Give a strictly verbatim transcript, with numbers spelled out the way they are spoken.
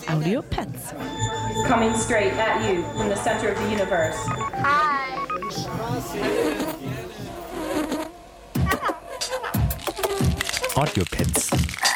Audio Pets. Coming straight at you from the center of the universe. Hi. Audio Pets.